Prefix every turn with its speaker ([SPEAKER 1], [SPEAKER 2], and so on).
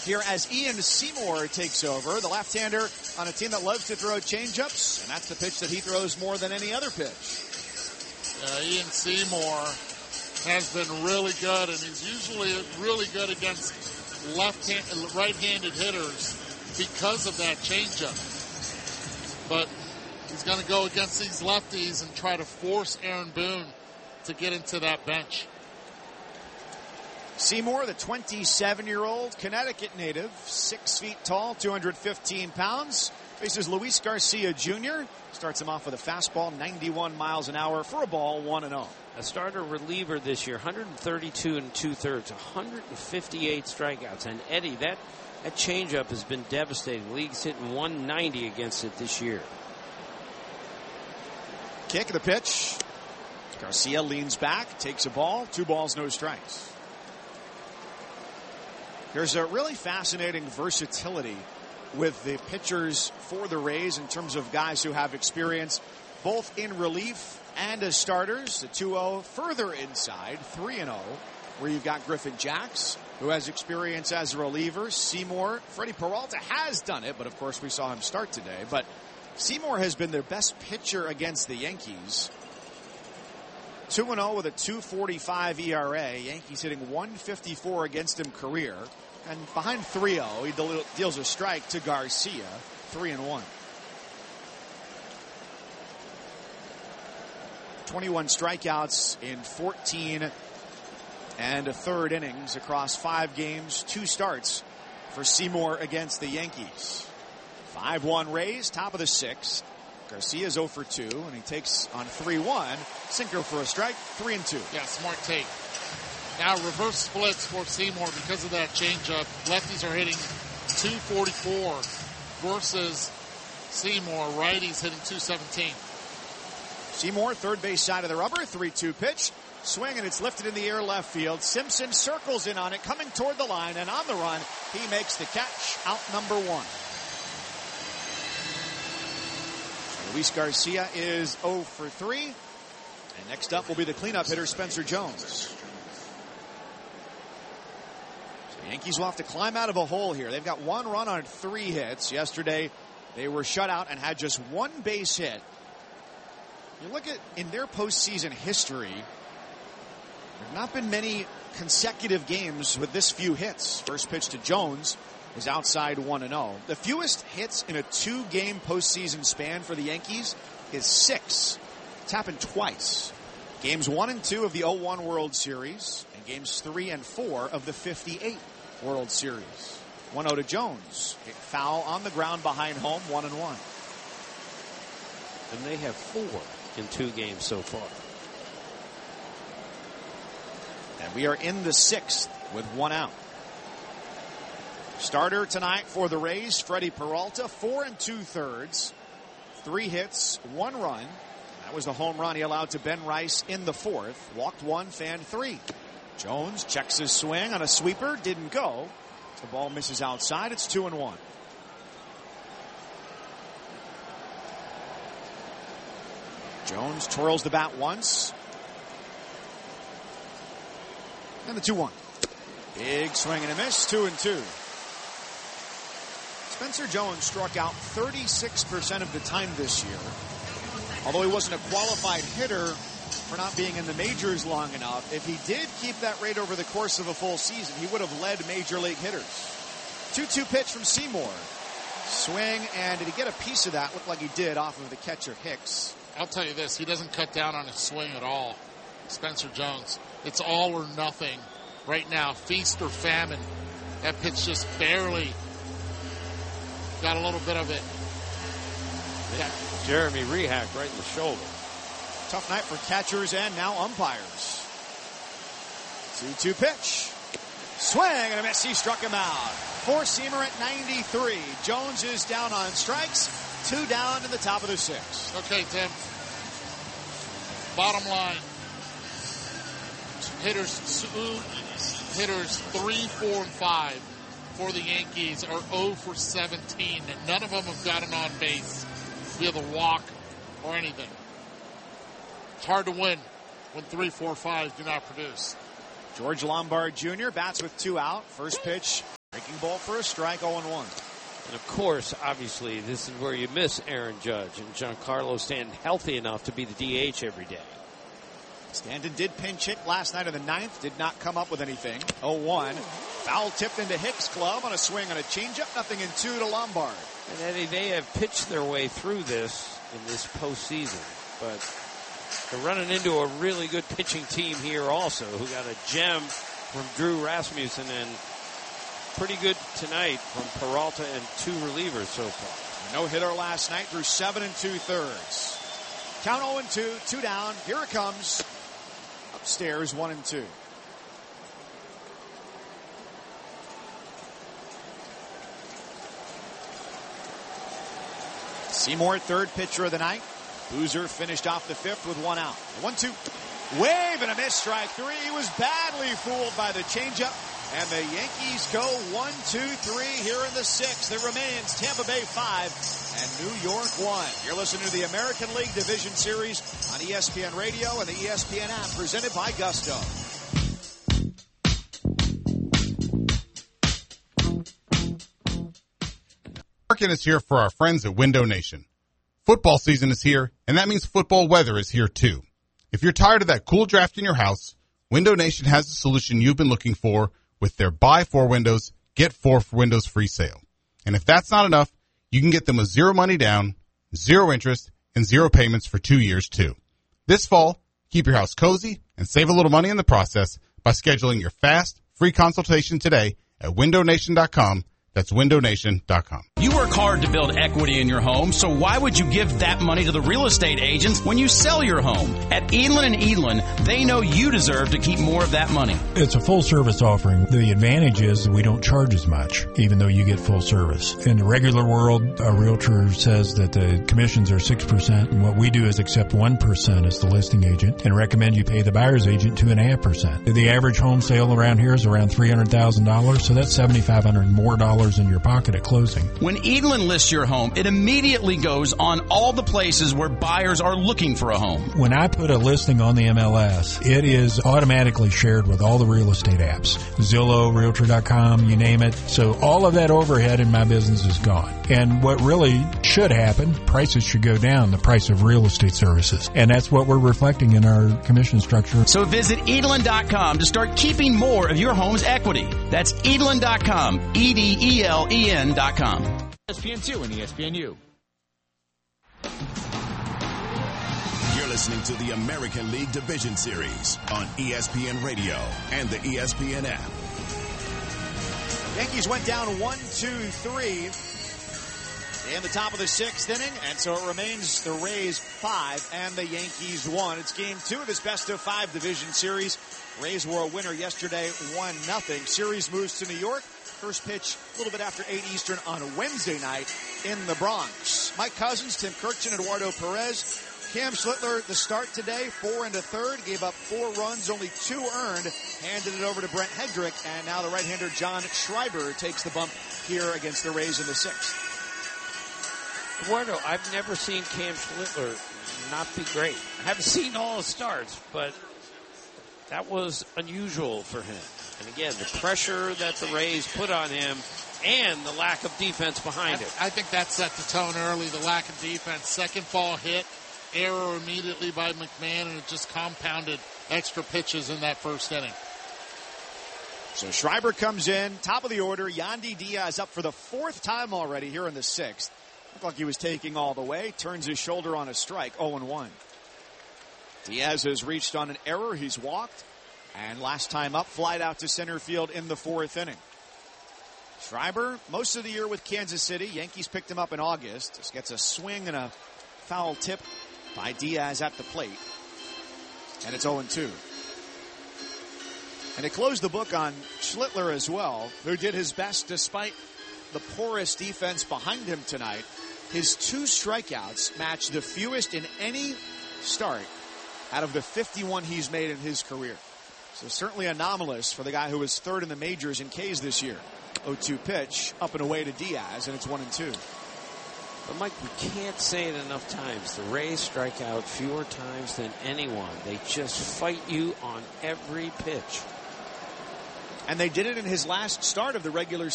[SPEAKER 1] here as Ian Seymour takes over, the left-hander on a team that loves to throw changeups, and that's the pitch that he throws more than any other pitch.
[SPEAKER 2] Ian Seymour has been really good, and he's usually really good against right-handed hitters because of that changeup. But he's going to go against these lefties and try to force Aaron Boone to get into that bench.
[SPEAKER 1] Seymour, the 27-year-old Connecticut native, 6 feet tall, 215 pounds, faces Luis Garcia Jr. Starts him off with a fastball, 91 miles an hour for a ball, 1-0.
[SPEAKER 3] A starter reliever this year, 132 2/3, 158 strikeouts. And Eddie, that changeup has been devastating. League's hitting 190 against it this year.
[SPEAKER 1] Kick of the pitch. Garcia leans back, takes a ball, 2 balls, no strikes. There's a really fascinating versatility with the pitchers for the Rays in terms of guys who have experience both in relief and as starters. The 2-0 further inside, 3-0, where you've got Griffin Jacks, who has experience as a reliever. Seymour, Freddie Peralta has done it, but of course we saw him start today. But Seymour has been their best pitcher against the Yankees. 2-0 with a 2.45 ERA. Yankees hitting 154 against him career. And behind 3-0, he deals a strike to Garcia, 3-1. 21 strikeouts in 14 and a third innings across 5 games, 2 starts for Seymour against the Yankees. 5-1 Rays, top of the 6th. Garcia's 0 for 2, and he takes on 3-1. Sinker for a strike, 3-2.
[SPEAKER 2] Yeah, smart take. Now reverse splits for Seymour because of that changeup. Lefties are hitting 244 versus Seymour. Righties hitting 217.
[SPEAKER 1] Seymour, third base side of the rubber, 3-2 pitch. Swing, and it's lifted in the air left field. Simpson circles in on it, coming toward the line, and on the run, he makes the catch, out number 1. Luis Garcia is 0 for 3. And next up will be the cleanup hitter, Spencer Jones. So the Yankees will have to climb out of a hole here. They've got 1 run on 3 hits. Yesterday, they were shut out and had just 1 base hit. You look at in their postseason history, there have not been many consecutive games with this few hits. First pitch to Jones is outside 1-0. The fewest hits in a 2-game postseason span for the Yankees is 6. It's happened twice. Games 1 and 2 of the 01 World Series and games 3 and 4 of the 58 World Series. 1-0 to Jones. Hit foul on the ground behind home, 1-1.
[SPEAKER 3] And they have 4 in 2 games so far.
[SPEAKER 1] And we are in the 6th with 1 out. Starter tonight for the Rays, Freddie Peralta, 4 2/3, 3 hits, 1 run. That was the home run he allowed to Ben Rice in the 4th. Walked 1, fanned 3. Jones checks his swing on a sweeper, didn't go. The ball misses outside. It's 2-1. Jones twirls the bat once. And the 2-1. Big swing and a miss, 2-2. Spencer Jones struck out 36% of the time this year. Although he wasn't a qualified hitter for not being in the majors long enough, if he did keep that rate over the course of a full season, he would have led major league hitters. 2-2 pitch from Seymour. Swing, and did he get a piece of that? Looked like he did off of the catcher Hicks.
[SPEAKER 2] I'll tell you this, he doesn't cut down on his swing at all. Spencer Jones. It's all or nothing right now. Feast or famine. That pitch just barely got a little bit of it.
[SPEAKER 3] Yeah. Jeremy Rehak right in the shoulder.
[SPEAKER 1] Tough night for catchers and now umpires. 2-2 pitch. Swing and a miss. He struck him out. 4-seamer at 93. Jones is down on strikes. 2 down in the top of the 6th.
[SPEAKER 2] Okay, Tim. Bottom line. Hitters 3, 4, and 5 for the Yankees are 0 for 17, and none of them have gotten on base via the walk or anything. It's hard to win when 3, 4, 5 do not produce.
[SPEAKER 1] George Lombard Jr. bats with 2 out. First pitch Breaking ball for a strike, 0-1.
[SPEAKER 3] And, of course, obviously, this is where you miss Aaron Judge and Giancarlo Stanton healthy enough to be the DH every day.
[SPEAKER 1] Stanton did pinch hit last night in the ninth, did not come up with anything. 0-1. Foul tipped into Hicks' glove on a swing on a changeup, 0-2 to Lombard.
[SPEAKER 3] And Eddie, they have pitched their way through this in this postseason, but they're running into a really good pitching team here also, who got a gem from Drew Rasmussen and pretty good tonight from Peralta and 2 relievers so far.
[SPEAKER 1] No hitter last night through 7 2/3. Count 0-2, 2 down. Here it comes. Upstairs, 1-2. Seymour, third pitcher of the night. Boozer finished off the 5th with 1 out. 1-2. Wave and a miss, strike 3. He was badly fooled by the changeup. And the Yankees go 1-2-3 here in the 6th. It remains Tampa Bay 5 and New York 1. You're listening to the American League Division Series on ESPN Radio and the ESPN app, presented by Gusto.
[SPEAKER 4] Market is here for our friends at Window Nation. Football season is here, and that means football weather is here too. If you're tired of that cool draft in your house, Window Nation has the solution you've been looking for with their buy 4 windows, get 4 windows free sale. And if that's not enough, you can get them with 0 money down, 0 interest, and 0 payments for 2 years too. This fall, keep your house cozy and save a little money in the process by scheduling your fast, free consultation today at windownation.com. That's windownation.com.
[SPEAKER 5] You work hard to build equity in your home, so why would you give that money to the real estate agents when you sell your home? At Edlin & Edlin, they know you deserve to keep more of that money.
[SPEAKER 6] It's a full-service offering. The advantage is that we don't charge as much, even though you get full service. In the regular world, a realtor says that the commissions are 6%, and what we do is accept 1% as the listing agent and recommend you pay the buyer's agent 2.5%. The average home sale around here is around $300,000, so that's $7,500 more in your pocket at closing.
[SPEAKER 5] When Edlin lists your home, it immediately goes on all the places where buyers are looking for a home.
[SPEAKER 6] When I put a listing on the MLS, it is automatically shared with all the real estate apps. Zillow, Realtor.com, you name it. So all of that overhead in my business is gone. And what really should happen, prices should go down, the price of real estate services. And that's what we're reflecting in our commission structure.
[SPEAKER 5] So visit Edlin.com to start keeping more of your home's equity. That's Edlin.com, EDELEN.com.
[SPEAKER 7] ESPN2 and ESPNU.
[SPEAKER 8] You're listening to the American League Division Series on ESPN Radio and the ESPN app.
[SPEAKER 1] Yankees went down 1-2-3 in the top of the 6th inning, and so it remains the Rays 5 and the Yankees 1. It's game 2 of this best-of-5 division series. Rays were a winner yesterday, 1-0. Series moves to New York. First pitch a little bit after 8 Eastern on Wednesday night in the Bronx. Mike Cousins, Tim Kirkchin, Eduardo Perez. Cam Schlittler, the start today, 4 1/3, gave up 4 runs, only 2 earned, handed it over to Brent Hendrick, and now the right-hander John Schreiber takes the bump here against the Rays in the 6th.
[SPEAKER 3] Eduardo, I've never seen Cam Schlittler not be great. I haven't seen all his starts, but that was unusual for him. And again, the pressure that the Rays put on him and the lack of defense behind it.
[SPEAKER 2] I think that set the tone early, the lack of defense. Second ball hit, error immediately by McMahon, and it just compounded extra pitches in that first inning.
[SPEAKER 1] So Schreiber comes in, top of the order. Yandy Diaz up for the 4th time already here in the 6th. Looked like he was taking all the way. Turns his shoulder on a strike, 0-1. Diaz has reached on an error. He's walked. And last time up, flied out to center field in the 4th inning. Schreiber, most of the year with Kansas City. Yankees picked him up in August. Just gets a swing and a foul tip by Diaz at the plate. And it's 0-2. And it closed the book on Schlittler as well, who did his best despite the porous defense behind him tonight. His 2 strikeouts matched the fewest in any start out of the 51 he's made in his career. So certainly anomalous for the guy who was 3rd in the majors in Ks this year. 0-2 pitch, up and away to Diaz, and it's 1-2.
[SPEAKER 3] But Mike, we can't say it enough times. The Rays strike out fewer times than anyone. They just fight you on every pitch.
[SPEAKER 1] And they did it in his last start of the regular